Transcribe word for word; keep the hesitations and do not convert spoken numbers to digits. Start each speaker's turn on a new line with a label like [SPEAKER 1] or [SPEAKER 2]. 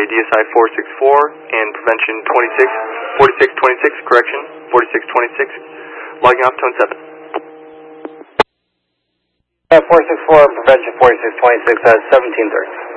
[SPEAKER 1] D S I four six four and prevention twenty-six, forty-six twenty-six, correction, forty-six twenty-six, logging off tone seven.
[SPEAKER 2] Uh, four six four, prevention forty-six twenty-six, uh, seventeen thirty.